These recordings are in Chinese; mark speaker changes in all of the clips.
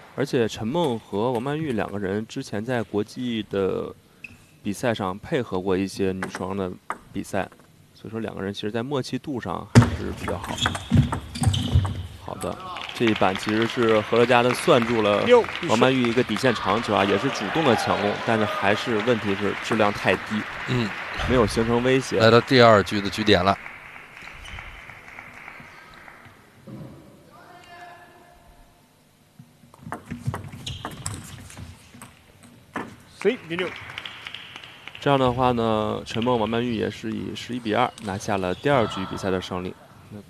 Speaker 1: 而且陈梦和王曼玉两个人之前在国际的比赛上配合过一些女双的比赛，所以说两个人其实在默契度上还是比较好。好的，这一板其实是何乐嘉的算住了王曼玉一个底线长球啊，也是主动的抢攻，但是还是问题是质量太低，没有形成威胁。
Speaker 2: 来到第2局的局点了。
Speaker 3: 11-6。
Speaker 1: 这样的话呢，陈梦王曼玉也是以11-2拿下了第2局比赛的胜利。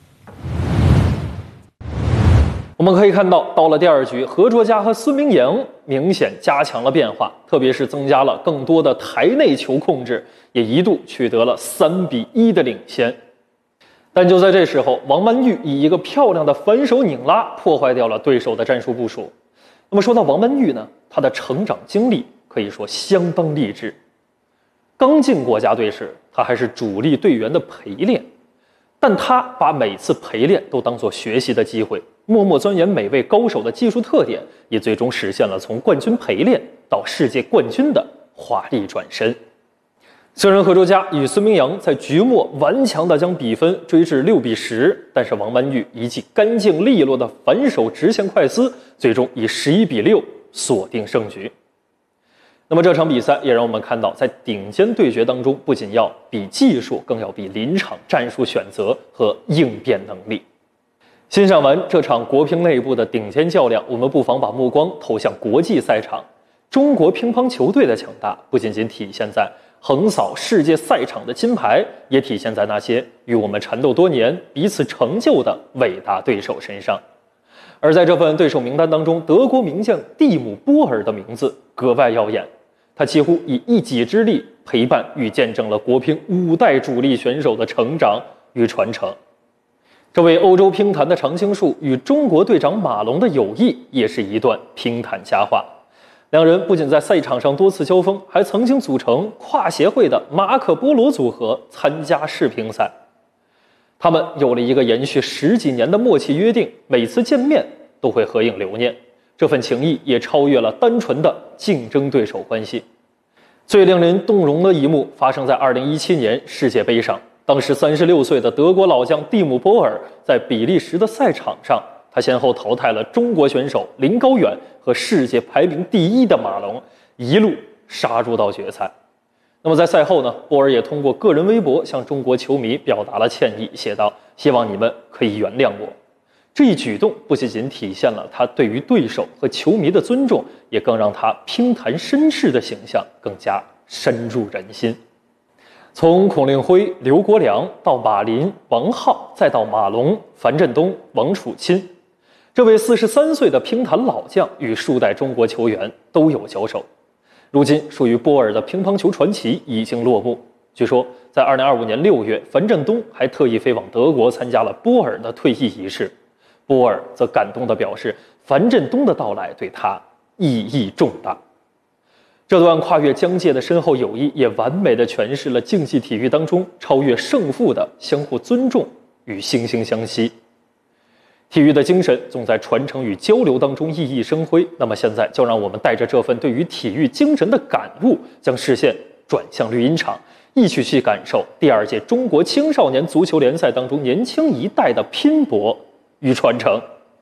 Speaker 4: 我们可以看到，到了第2局，何卓嘉和孙铭莹明显加强了变化，特别是增加了更多的台内球控制，也一度取得了3-1的领先。但就在这时候，王曼玉以一个漂亮的反手拧拉破坏掉了对手的战术部署。那么说到王曼玉呢，她的成长经历可以说相当励志。刚进国家队时，她还是主力队员的陪练，但她把每次陪练都当作学习的机会，默默钻研每位高手的技术特点，也最终实现了从冠军陪练到世界冠军的华丽转身。虽然何卓嘉与孙铭莹在局末顽强地将比分追至6-10，但是王曼玉一记干净利落的反手直线快丝，最终以11-6锁定胜局。那么这场比赛也让我们看到，在顶尖对决当中，不仅要比技术，更要比临场战术选择和应变能力。欣赏完这场国乒内部的顶尖较量，我们不妨把目光投向国际赛场。中国乒乓球队的强大，不仅仅体现在横扫世界赛场的金牌，也体现在那些与我们缠斗多年、彼此成就的伟大对手身上。而在这份对手名单当中，德国名将蒂姆·波尔的名字格外耀眼。他几乎以一己之力陪伴与见证了国乒5代主力选手的成长与传承。这位欧洲乒坛的常青树与中国队长马龙的友谊也是一段乒坛佳话。两人不仅在赛场上多次交锋，还曾经组成跨协会的马可波罗组合参加世乒赛。他们有了一个延续10几年的默契约定，每次见面都会合影留念。这份情谊也超越了单纯的竞争对手关系。最令人动容的一幕发生在2017年世界杯上，当时36岁的德国老将蒂姆·波尔在比利时的赛场上，他先后淘汰了中国选手林高远和世界排名第1的马龙，一路杀入到决赛。那么在赛后呢，波尔也通过个人微博向中国球迷表达了歉意，写道：“希望你们可以原谅我。”这一举动不仅仅体现了他对于对手和球迷的尊重，也更让他乒坛绅士的形象更加深入人心。从孔令辉、刘国梁到马林、王皓，再到马龙、樊振东、王楚钦，这位43岁的乒坛老将与数代中国球员都有交手。如今，属于波尔的乒乓球传奇已经落幕。据说，在2025年6月，樊振东还特意飞往德国参加了波尔的退役仪式。波尔则感动地表示，樊振东的到来对他意义重大。这段跨越疆界的深厚友谊，也完美地诠释了竞技体育当中超越胜负的相互尊重与惺惺相惜。体育的精神总在传承与交流当中熠熠生辉。那么现在，就让我们带着这份对于体育精神的感悟，将视线转向绿茵场，一起去感受第2届中国青少年足球联赛当中年轻一代的拼搏与传承。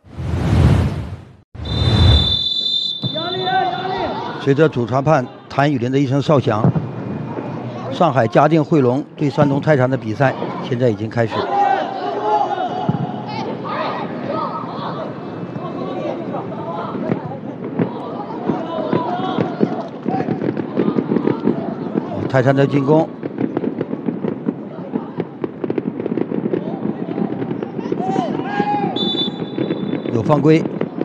Speaker 5: 随着主裁判谭雨林的一声哨响，上海嘉定汇龙对山东泰山的比赛现在已经开始。泰山的进攻，有犯规，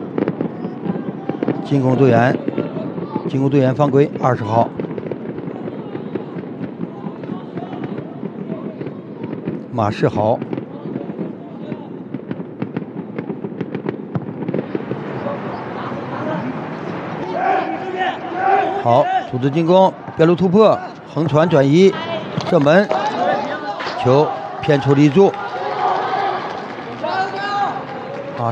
Speaker 5: 进攻队员犯规，20号马世豪。好，组织进攻，边路突破，横传转移，射门，球偏出立柱。